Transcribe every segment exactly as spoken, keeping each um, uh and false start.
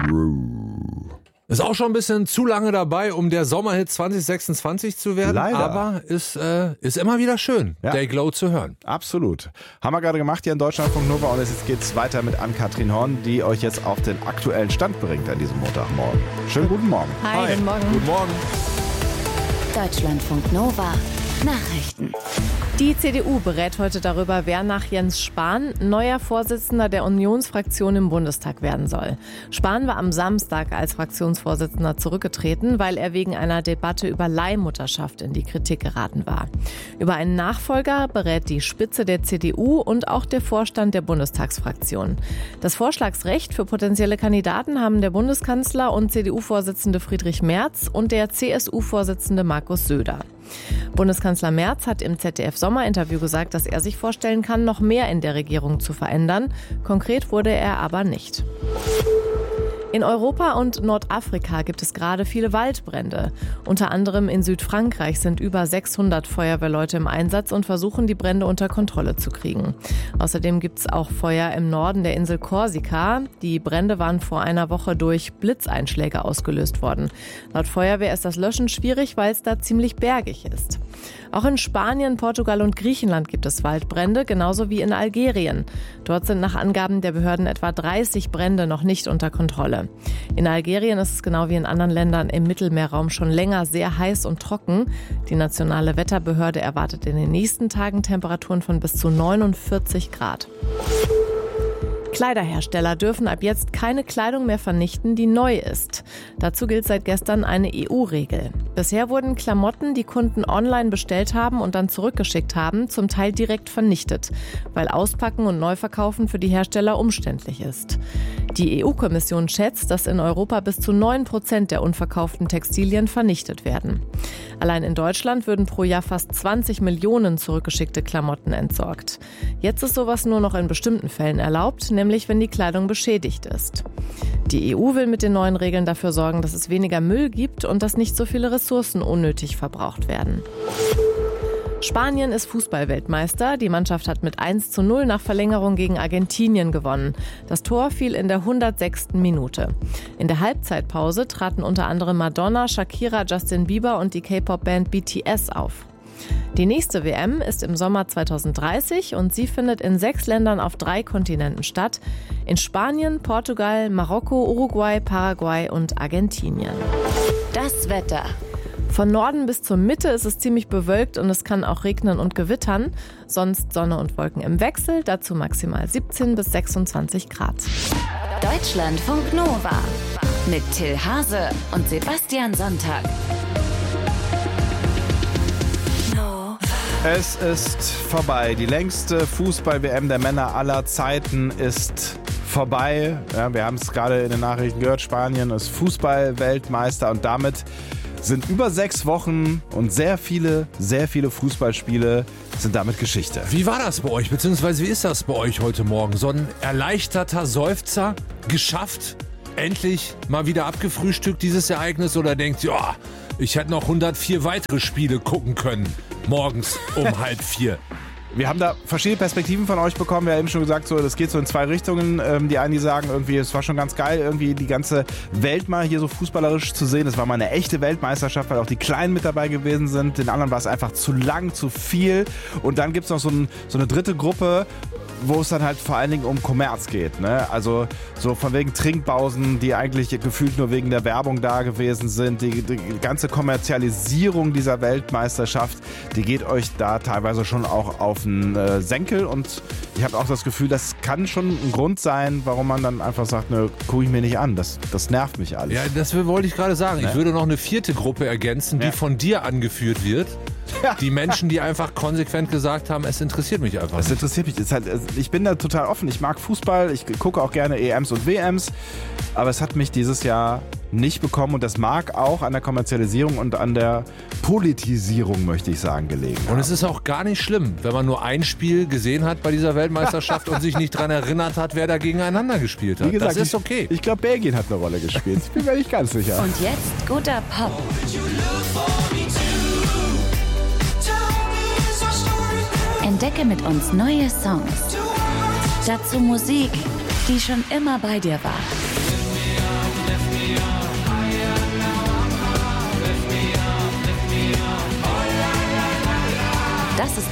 Ist auch schon ein bisschen zu lange dabei, um der Sommerhit zwanzig sechsundzwanzig zu werden. Leider. Aber ist, äh, ist immer wieder schön, Ja. Day Glow zu hören. Absolut. Haben wir gerade gemacht hier in Deutschlandfunk Nova und jetzt geht's weiter mit Ann-Kathrin Horn, die euch jetzt auf den aktuellen Stand bringt an diesem Montagmorgen. Schönen guten Morgen. Hi, guten Morgen. Guten Morgen. Deutschlandfunk Nova Nachrichten. Die C D U berät heute darüber, wer nach Jens Spahn neuer Vorsitzender der Unionsfraktion im Bundestag werden soll. Spahn war am Samstag als Fraktionsvorsitzender zurückgetreten, weil er wegen einer Debatte über Leihmutterschaft in die Kritik geraten war. Über einen Nachfolger berät die Spitze der C D U und auch der Vorstand der Bundestagsfraktion. Das Vorschlagsrecht für potenzielle Kandidaten haben der Bundeskanzler und C D U-Vorsitzende Friedrich Merz und der C S U-Vorsitzende Markus Söder. Bundeskanzler Merz hat im Z D F-Sommerinterview gesagt, dass er sich vorstellen kann, noch mehr in der Regierung zu verändern. Konkret wurde er aber nicht. In Europa und Nordafrika gibt es gerade viele Waldbrände. Unter anderem in Südfrankreich sind über sechshundert Feuerwehrleute im Einsatz und versuchen, die Brände unter Kontrolle zu kriegen. Außerdem gibt es auch Feuer im Norden der Insel Korsika. Die Brände waren vor einer Woche durch Blitzeinschläge ausgelöst worden. Laut Feuerwehr ist das Löschen schwierig, weil es da ziemlich bergig ist. Auch in Spanien, Portugal und Griechenland gibt es Waldbrände, genauso wie in Algerien. Dort sind nach Angaben der Behörden etwa dreißig Brände noch nicht unter Kontrolle. In Algerien ist es genau wie in anderen Ländern im Mittelmeerraum schon länger sehr heiß und trocken. Die nationale Wetterbehörde erwartet in den nächsten Tagen Temperaturen von bis zu neunundvierzig Grad. Kleiderhersteller dürfen ab jetzt keine Kleidung mehr vernichten, die neu ist. Dazu gilt seit gestern eine E U-Regel. Bisher wurden Klamotten, die Kunden online bestellt haben und dann zurückgeschickt haben, zum Teil direkt vernichtet, weil Auspacken und Neuverkaufen für die Hersteller umständlich ist. Die E U-Kommission schätzt, dass in Europa bis zu neun Prozent der unverkauften Textilien vernichtet werden. Allein in Deutschland würden pro Jahr fast zwanzig Millionen zurückgeschickte Klamotten entsorgt. Jetzt ist sowas nur noch in bestimmten Fällen erlaubt, nämlich wenn die Kleidung beschädigt ist. Die E U will mit den neuen Regeln dafür sorgen, dass es weniger Müll gibt und dass nicht so viele Ressourcen unnötig verbraucht werden. Spanien ist Fußballweltmeister. Die Mannschaft hat mit eins zu null nach Verlängerung gegen Argentinien gewonnen. Das Tor fiel in der hundertsechsten Minute. In der Halbzeitpause traten unter anderem Madonna, Shakira, Justin Bieber und die K-Pop-Band B T S auf. Die nächste W M ist im Sommer zweitausenddreißig und sie findet in sechs Ländern auf drei Kontinenten statt. In Spanien, Portugal, Marokko, Uruguay, Paraguay und Argentinien. Das Wetter. Von Norden bis zur Mitte ist es ziemlich bewölkt und es kann auch regnen und gewittern. Sonst Sonne und Wolken im Wechsel, dazu maximal siebzehn bis sechsundzwanzig Grad. Deutschlandfunk Nova mit Till Hase und Sebastian Sonntag. Es ist vorbei. Die längste Fußball-W M der Männer aller Zeiten ist vorbei. Ja, wir haben es gerade in den Nachrichten gehört. Spanien ist Fußball-Weltmeister und damit sind über sechs Wochen und sehr viele, sehr viele Fußballspiele sind damit Geschichte. Wie war das bei euch, beziehungsweise wie ist das bei euch heute Morgen? So ein erleichterter Seufzer, geschafft, endlich mal wieder abgefrühstückt, dieses Ereignis? Oder denkt ihr, oh, ich hätte noch hundertvier weitere Spiele gucken können, morgens um halb vier? Wir haben da verschiedene Perspektiven von euch bekommen. Wir haben eben schon gesagt, so, das geht so in zwei Richtungen. Ähm, die einen, die sagen, irgendwie, es war schon ganz geil, irgendwie die ganze Welt mal hier so fußballerisch zu sehen. Das war mal eine echte Weltmeisterschaft, weil auch die Kleinen mit dabei gewesen sind. Den anderen war es einfach zu lang, zu viel. Und dann gibt es noch so, ein, so eine dritte Gruppe, wo es dann halt vor allen Dingen um Kommerz geht. Ne? Also so von wegen Trinkpausen, die eigentlich gefühlt nur wegen der Werbung da gewesen sind. Die, die ganze Kommerzialisierung dieser Weltmeisterschaft, die geht euch da teilweise schon auch auf den äh, Senkel. Und ich habe auch das Gefühl, das kann schon ein Grund sein, warum man dann einfach sagt, ne, gucke ich mir nicht an. Das, das nervt mich alles. Ja, das wollte ich gerade sagen. Ne? Ich würde noch eine vierte Gruppe ergänzen, die ja. von dir angeführt wird. Ja. Die Menschen, die einfach konsequent gesagt haben, es interessiert mich einfach nicht. Es interessiert mich. Es halt, ich bin da total offen. Ich mag Fußball. Ich gucke auch gerne E Ms und W Ms. Aber es hat mich dieses Jahr nicht bekommen. Und das mag auch an der Kommerzialisierung und an der Politisierung, möchte ich sagen, gelegen haben. Und es ist auch gar nicht schlimm, wenn man nur ein Spiel gesehen hat bei dieser Weltmeisterschaft und sich nicht daran erinnert hat, wer da gegeneinander gespielt hat. Wie gesagt, das ist okay. Ich, ich glaube, Belgien hat eine Rolle gespielt. Ich bin mir nicht ganz sicher. Und jetzt guter Pop. Entdecke mit uns neue Songs. Dazu Musik, die schon immer bei dir war.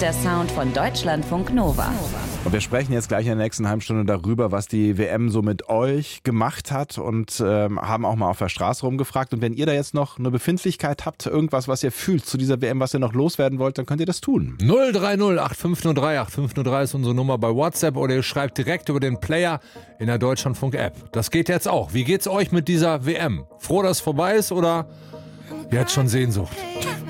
ist der Sound von Deutschlandfunk Nova. Und wir sprechen jetzt gleich in der nächsten halben Stunde darüber, was die W M so mit euch gemacht hat und ähm, haben auch mal auf der Straße rumgefragt. Und wenn ihr da jetzt noch eine Befindlichkeit habt, irgendwas, was ihr fühlt zu dieser W M, was ihr noch loswerden wollt, dann könnt ihr das tun. null drei null acht fünf null drei acht fünf null drei ist unsere Nummer bei WhatsApp oder ihr schreibt direkt über den Player in der Deutschlandfunk-App. Das geht jetzt auch. Wie geht's euch mit dieser W M? Froh, dass es vorbei ist oder ihr habt schon Sehnsucht?